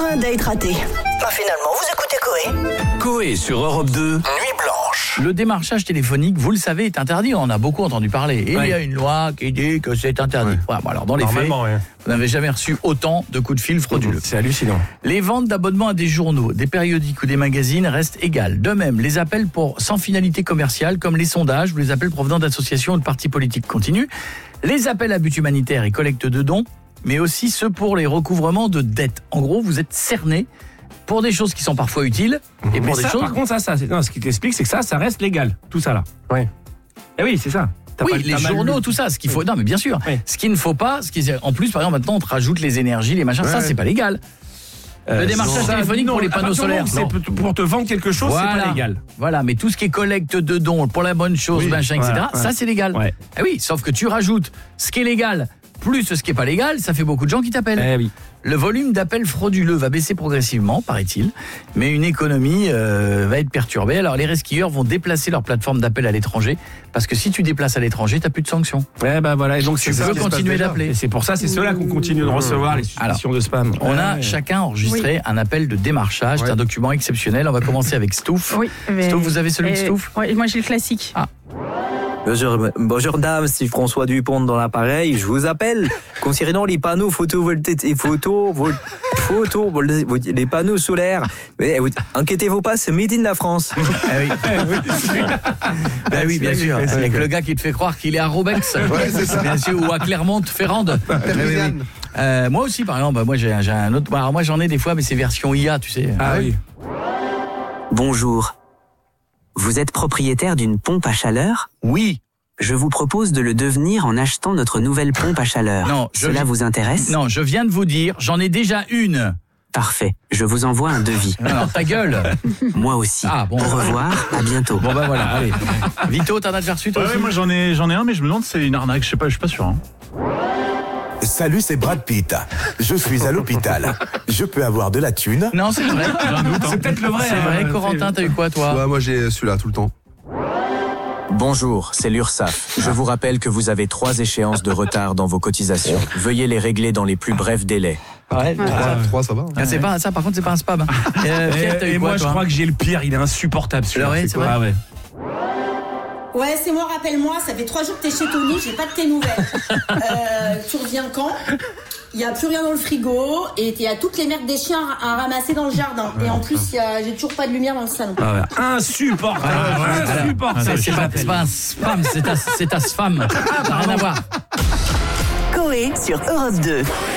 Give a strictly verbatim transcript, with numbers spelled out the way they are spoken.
un date raté. Bah finalement, vous écoutez Coé. Coé sur Europe deux, Nuit Blanche. Le démarchage téléphonique, vous le savez, est interdit. On en a beaucoup entendu parler. Et ouais. il y a une loi qui dit que c'est interdit. Ouais. Ouais, bon, alors dans les faits, ouais. vous n'avez jamais reçu autant de coups de fil frauduleux. C'est hallucinant. Les ventes d'abonnements à des journaux, des périodiques ou des magazines restent égales. De même, les appels pour sans finalité commerciale, comme les sondages ou les appels provenant d'associations ou de partis politiques continuent. Les appels à but humanitaire et collecte de dons, mais aussi ceux pour les recouvrements de dettes. En gros, vous êtes cerné pour des choses qui sont parfois utiles et pour Mais des ça, choses... par contre, ça, ça, c'est, non, ce qui t'explique, c'est que ça, ça reste légal, tout ça là. Ouais. Eh oui, c'est ça. T'as oui, pas, les t'as journaux, mal... tout ça, ce qu'il faut... Non, mais bien sûr. Oui. Ce qu'il ne faut pas... Ce qui est... En plus, par exemple, maintenant, on te rajoute les énergies, les machins. Ouais, ça, ouais. c'est pas légal. Euh, Le démarchage ça, téléphonique non, pour les à panneaux partir du moment solaires, où c'est pour te vendre quelque chose, Voilà. c'est pas légal. Voilà, mais tout ce qui est collecte de dons pour la bonne chose, Oui, machin, et cetera, voilà, ça, ouais. c'est légal. Ouais. Ah oui, sauf que tu rajoutes ce qui est légal plus ce qui est pas légal, ça fait beaucoup de gens qui t'appellent. Eh oui. Le volume d'appels frauduleux va baisser progressivement, paraît-il, mais une économie euh, va être perturbée. Alors les resquilleurs vont déplacer leur plateforme d'appel à l'étranger, parce que si tu déplaces à l'étranger, t'as plus de sanctions. Ouais, bah voilà. Et donc Tu c'est peux ça qui se passe continuer déjà. d'appeler. Et c'est pour ça, c'est ceux-là qu'on continue de recevoir les suspicions de spam. On Ouais, a ouais. chacun enregistré Oui. un appel de démarchage, Ouais. c'est un document exceptionnel. On va commencer avec Stouff. Oui, mais... Stouff, vous avez celui de Et- Stouff ? Ouais, moi j'ai le classique. Ah. Bonjour, bonjour dame, c'est François Dupont dans l'appareil. Je vous appelle concernant les panneaux photovoltaïques et photos, vos, photos, vos- les panneaux solaires. Mais vous- inquiétez-vous pas, c'est made in la France. Ah oui. Ben oui, bien sûr. Avec le gars qui te fait croire qu'il est à Robex, bien sûr, ou à Clermont-Ferrand. Oui, oui. Euh, moi aussi, par exemple, moi j'ai, j'ai un autre. Alors moi j'en ai des fois, mais c'est version I A, tu sais. Ah oui. Bonjour. Vous êtes propriétaire d'une pompe à chaleur ? Oui. Je vous propose de le devenir en achetant notre nouvelle pompe à chaleur. Non, je Cela vi- vous intéresse ? Non, je viens de vous dire, j'en ai déjà une. Parfait. Je vous envoie un devis. Alors ta gueule. Moi aussi. Ah, bon. Au revoir, à bientôt. Bon ben voilà, allez. Vito, t'en as déjà reçu toi Ouais, aussi ouais, moi j'en ai, j'en ai un, mais je me demande si c'est une arnaque. Je sais pas, je suis pas sûr. Hein. Salut, c'est Brad Pitt. Je suis à l'hôpital. Je peux avoir de la thune. Non, c'est vrai. C'est peut-être le vrai. C'est vrai, hein, Corentin, t'as eu quoi toi ? Ouais, moi j'ai celui-là tout le temps. Bonjour, c'est l'URSSAF. Je vous rappelle que vous avez trois échéances de retard dans vos cotisations. Veuillez les régler dans les plus brefs délais. Ouais, trois, ça va. Ah, c'est pas ça, par contre, c'est pas un spam. Euh, Pierre, t'as Et, eu et quoi, moi, je toi crois que j'ai le pire. Il est insupportable celui-là. Ah ouais, c'est quoi vrai Ah ouais. Ouais, c'est moi, rappelle-moi, ça fait trois jours que t'es chez Tony, j'ai pas de tes nouvelles. Euh, tu reviens quand ? Il y a plus rien dans le frigo et il y a toutes les merdes des chiens à ramasser dans le jardin. Et en plus, il y a- j'ai toujours pas de lumière dans le salon. Ah ouais. Insupportable. Insupportable. C'est, c'est pas, c'est pas un spam, c'est ta, c'est ta spam. Ça n'a rien à voir. Coé sur Europe deux.